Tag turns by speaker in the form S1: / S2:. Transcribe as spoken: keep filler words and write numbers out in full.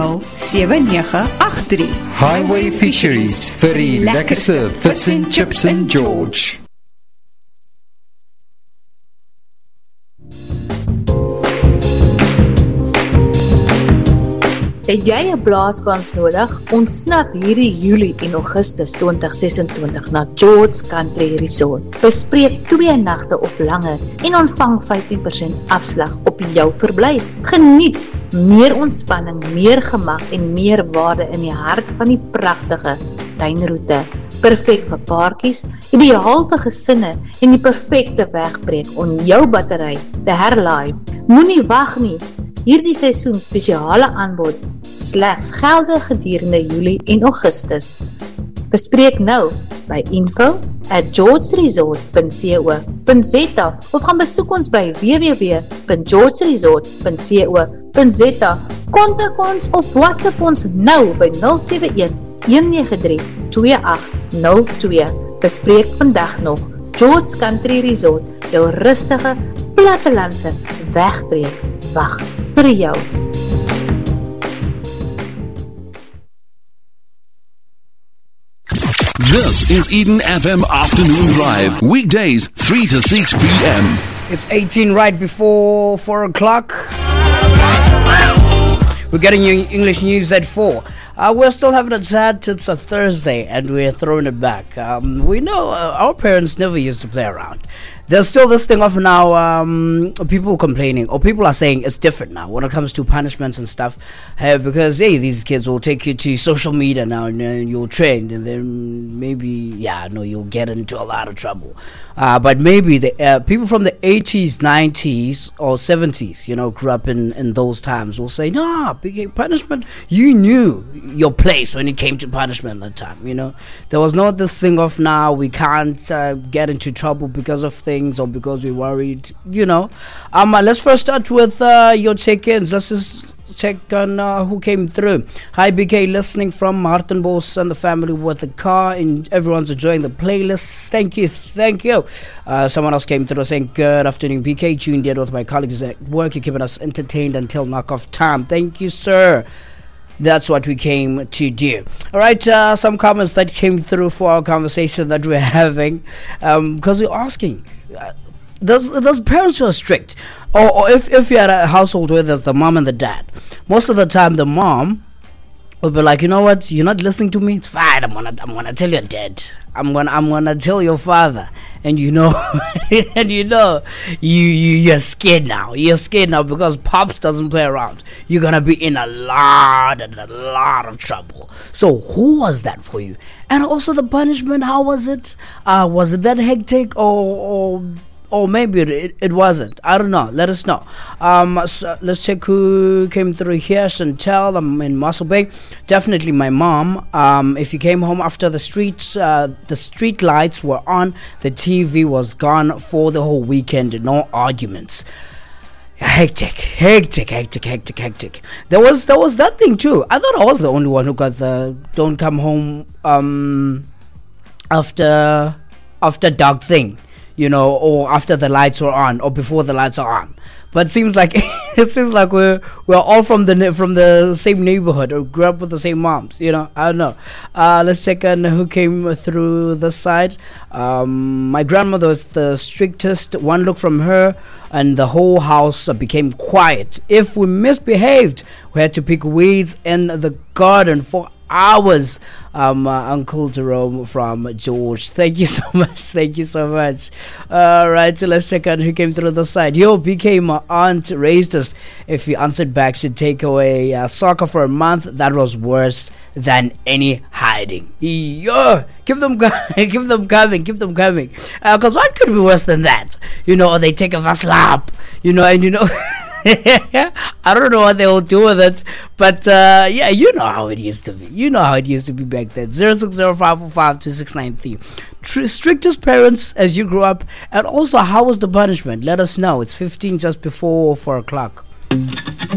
S1: nul sewe nege agt drie.
S2: Highway Fisheries vir die lekkerste vis en chips in George.
S3: Het jy 'n blaaskans nodig? Ontsnap hierdie Julie en Augustus twintig sesentwintig na George Country Resort. Bespreek twee nagte of langer en ontvang vyftien persent afslag op jou verblyf. Geniet meer ontspanning, meer gemak en meer waarde in die hart van die pragtige tuinroete. Perfek vir paartjies, ideaal vir gesinne en die perfekte wegbreek om jou battery te herlaai. Moenie wag nie. Hierdie seisoen spesiale aanbod slegs geldig gedurende Julie en Augustus. Bespreek nou by info at georgeresort dot co dot za of gaan besoek ons by w w w dot georgeresort dot co dot za. Kontak ons of WhatsApp ons nou by nul sewe een, een nege drie, twee agt nul twee. Bespreek vandag nog. George Country Resort, jou rustige, plattelandse wegbreek. Wag vir jou.
S4: This is Eden F M Afternoon Drive, weekdays three to six p.m.
S5: It's eighteen right before four o'clock. We're getting you English news at four. Uh, we're still having a chat. It's a Thursday and we're throwing it back. Um, we know uh, our parents never used to play around. There's still this thing of now um, people complaining, or people are saying it's different now when it comes to punishments and stuff, uh, because hey, these kids will take you to social media now and uh, you'll trend, and then maybe yeah no you'll get into a lot of trouble. Uh, but maybe the uh, people from the eighties, nineties or seventies, you know, grew up in, in those times will say, no, punishment, you knew your place when it came to punishment at the time, you know. There was not this thing of now we can't uh, get into trouble because of things or because we're worried, you know. Um, uh, let's first start with uh, your check-ins. Let's just check on uh, who came through. Hi B K, listening from Hartenbos and the family with the car, and everyone's enjoying the playlist. Thank you, thank you. Uh, someone else came through saying, good afternoon B K, tuned in with my colleagues at work. You're keeping us entertained until knock-off time. Thank you, sir. That's what we came to do. All right, uh, some comments that came through for our conversation that we're having, because um, we're asking, uh, does, does parents who are strict, or, or if, if you're at a household where there's the mom and the dad, most of the time the mom will be like, you know what, you're not listening to me, it's fine, I'm gonna, I'm gonna tell your dad, I'm gonna, I'm gonna tell your father, and you know, and you know, you, you, you're scared now, you're scared now because Pops doesn't play around, you're gonna be in a lot, and a lot of trouble. So who was that for you? And also the punishment, how was it? Uh, was it that hectic, or, or Or maybe it, it wasn't. I don't know. Let us know. Um, so let's check who came through here. Chantel, I'm in Muscle Bay. Definitely my mom. Um, if you came home after the streets, uh, the street lights were on, the T V was gone for the whole weekend. No arguments. Hectic, hectic, hectic, hectic, hectic. There was there was that thing too. I thought I was the only one who got the don't come home um, after after dark thing. You know, or after the lights were on, or before the lights are on. But it seems like it seems like we're we're all from the from the same neighborhood, or grew up with the same moms. You know, I don't know. Uh, let's check on who came through this side. Um, my grandmother was the strictest. One look from her, and the whole house became quiet. If we misbehaved, we had to pick weeds in the garden for hours. Um, uh, Uncle Jerome from George. Thank you so much. Thank you so much. All right, so let's check out who came through the side. Yo, B K, my aunt raised us. If you answered back, she'd take away uh, soccer for a month. That was worse than any hiding. Yo, keep them, keep them coming, keep them coming. Because uh, what could be worse than that? You know, or they take a slap. You know, and you know. I don't know what they will do with it, but uh, yeah, you know how it used to be. You know how it used to be back then. zero six zero five four five two six nine three. Tr- strictest parents as you grew up, and also how was the punishment? Let us know. It's fifteen just before four o'clock.